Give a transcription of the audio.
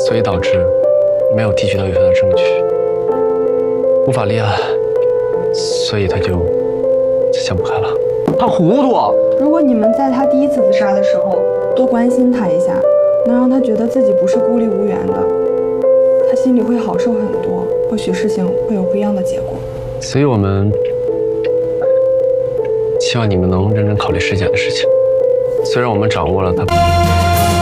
所以导致没有提取到有效的证据，无法立案，所以他就想不开了。 他糊涂。 如果你们在他第一次自杀的时候多关心他一下，能让他觉得自己不是孤立无援的，他心里会好受很多，或许事情会有不一样的结果。 所以我们希望你们能认真考虑尸检的事情。虽然我们掌握了他。